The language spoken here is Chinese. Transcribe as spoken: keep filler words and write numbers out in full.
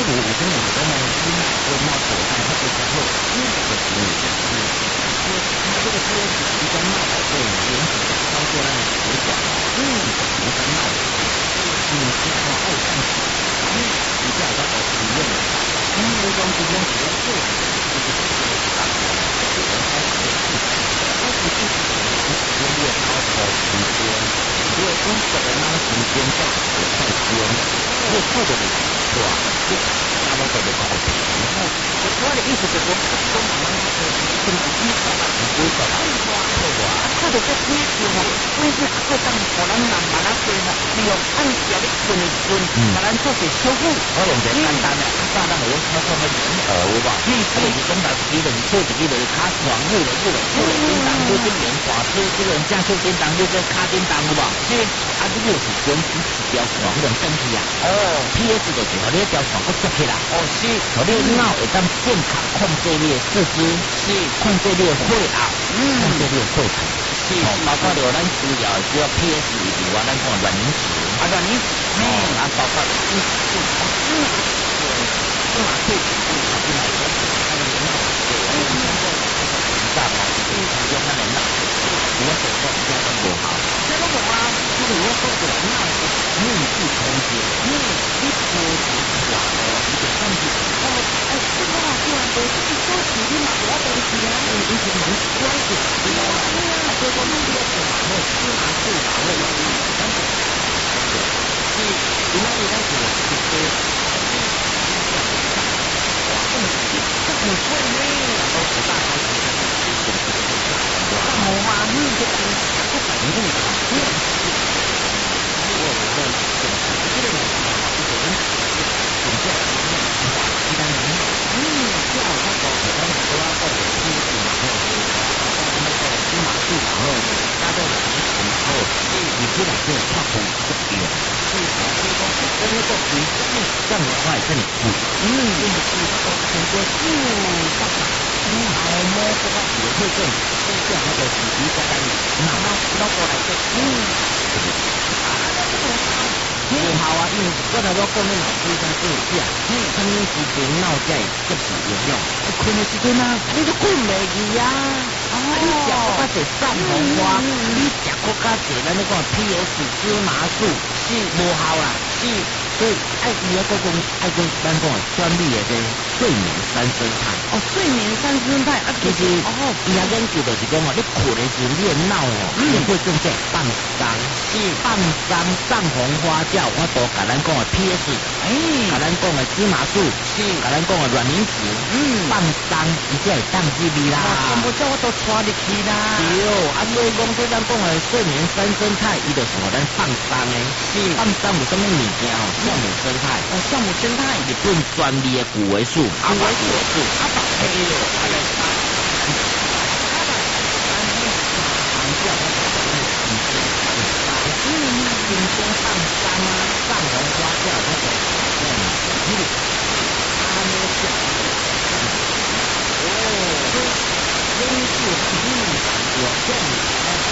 五五跟五跟呢，起码会冒火灾，它就不会嗯的行为。嗯，它这个 P S 一旦冒火对原子超过那个十管，嗯，一旦冒火，嗯，这样的话二三十，嗯，比较到使用的，嗯，这种这种比较贵的，就是啊，这个开始的是，开始就是我们越高的时间，越工作的那个时间在火太多，越做的哇，就差不多的高频，然后我的意思就是说，都慢慢的跟自己搞了，不会搞了，对吧？ 看到这天气吼，我是各当可能人慢慢做吼，利用按时的顺一顺，把咱做些修复。 我用最简单的，早咱就用操作的人偶吧，嗯，啊就是讲到几轮车一个轮卡床五轮五轮车轮叮当，你这边滑车这轮加速叮当，你这卡叮当有无？是，啊这个是讲一条床轮升起啊。哦 ，P S 就是和你一条床搁接起来。哦，是，和你脑会当健康控制你的四肢，是控制你的血压，嗯，控制你的血糖。是，包括了咱需要需要 P S 以外，咱讲软凝脂，啊软凝脂，哦，啊包括你是哦是，这嘛对，嗯，进来说，那个人脑，对，我们通过一下嘛，就是用那个脑，如果手术这样都不好，这都不好啊，就是如果说这个脑的面部空间，嗯，一波一滑的一个上去，哦，哎，这个话突然说，一说起你嘛，我要东西啊，嗯，以前蛮乖的，知道吗？啊，所以说你这个是马后芝麻素马后有一三种，对，所以另外一个是就是更更贵呢，都不大开心的，那么话，你这个不反应的，嗯，我我的这个这个呢，就是人请假一般人，嗯，叫那个我们说那个西西马后，那个芝麻素马后，加到了米马后，你这两个差不多一样。是，所以说跟那个比更更快更贵，嗯，就是说很多素大大，嗯，好么这个也会更更像那个洗涤家的那那那过来的，嗯，啊，那这个好。不好啊，因为我头先讲你脑部上做啥，嗯，什么时阵脑才会接受营养？困的时阵啊，你都困袂去啊。哦，你食搁较侪藏红花，你食搁较侪咱咧讲 P S 芝麻素，是无效啦，是，所以爱伊个讲爱讲咱讲专利的这睡眠三生态。哦，睡眠三生态啊，其实哦，伊也研究就是讲哦，你困的时候你的脑哦，也会正在放松，是放松藏红花叫我都甲咱讲的 P S， 哎，甲咱讲的芝麻素，是甲咱讲的软磷脂，嗯，放松，伊才会当入去啦。全部叫我都带入去啦。对，啊，所以讲这咱讲的睡眠三生态，伊就是互咱放松的，是放松有什么物件哦？酵母生态，哦，酵母生态，日本专利的谷维素，谷维素，阿爸，哎呦，阿来三，阿爸，三日长叫我讲的新鲜放松，嗯，新鲜放松啊，藏红花叫那个嗯，嗯，阿妞叫，哦，这因素是嗯，有这样。